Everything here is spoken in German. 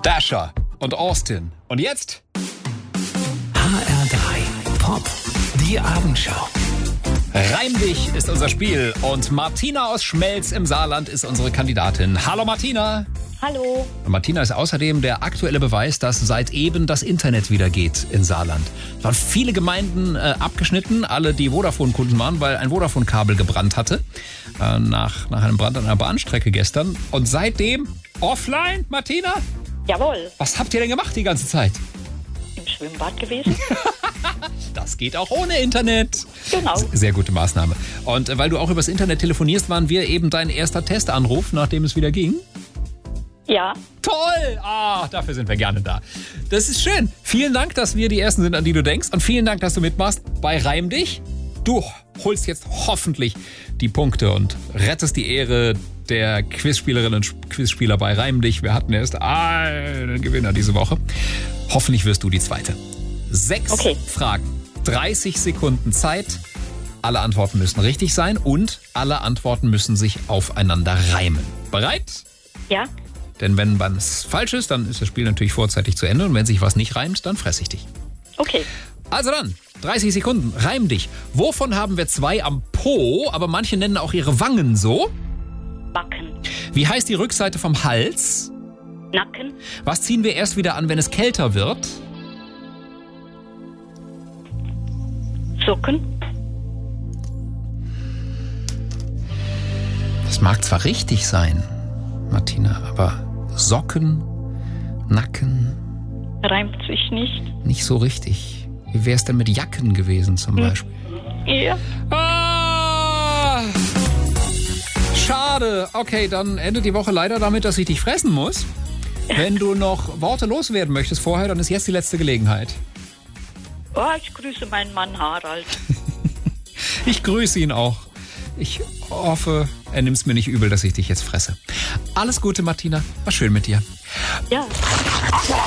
Dasher und Austin. Und jetzt? HR3 Pop, die Abendschau. Reim dich ist unser Spiel und Martina aus Schmelz im Saarland ist unsere Kandidatin. Hallo Martina. Hallo. Und Martina ist außerdem der aktuelle Beweis, dass seit eben das Internet wieder geht in Saarland. Es waren viele Gemeinden abgeschnitten, alle die Vodafone-Kunden waren, weil ein Vodafone-Kabel gebrannt hatte. Nach einem Brand an einer Bahnstrecke gestern. Und seitdem offline, Martina? Jawohl. Was habt ihr denn gemacht die ganze Zeit? Im Schwimmbad gewesen. Das geht auch ohne Internet. Genau. Sehr gute Maßnahme. Und weil du auch übers Internet telefonierst, waren wir eben dein erster Testanruf, nachdem es wieder ging. Ja. Toll! Dafür sind wir gerne da. Das ist schön. Vielen Dank, dass wir die Ersten sind, an die du denkst. Und vielen Dank, dass du mitmachst bei Reim dich. Du holst jetzt hoffentlich die Punkte und rettest die Ehre der Quizspielerinnen und Quizspieler bei Reim dich. Wir hatten erst einen Gewinner diese Woche. Hoffentlich wirst du die zweite. 6 Fragen, 30 Sekunden Zeit. Alle Antworten müssen richtig sein und alle Antworten müssen sich aufeinander reimen. Bereit? Ja. Denn wenn was falsch ist, dann ist das Spiel natürlich vorzeitig zu Ende. Und wenn sich was nicht reimt, dann fresse ich dich. Okay. Also dann, 30 Sekunden, reim dich. Wovon haben wir 2 am Po, aber manche nennen auch ihre Wangen so? Backen. Wie heißt die Rückseite vom Hals? Nacken. Was ziehen wir erst wieder an, wenn es kälter wird? Socken. Das mag zwar richtig sein, Martina, aber Socken, Nacken, Reimt sich nicht. nicht so richtig. Wie wäre es denn mit Jacken gewesen zum Beispiel? Ja. Schade. Okay, dann endet die Woche leider damit, dass ich dich fressen muss. Wenn du noch Worte loswerden möchtest vorher, dann ist jetzt die letzte Gelegenheit. Oh, ich grüße meinen Mann Harald. Ich grüße ihn auch. Ich hoffe, er nimmt es mir nicht übel, dass ich dich jetzt fresse. Alles Gute, Martina. War schön mit dir. Ja.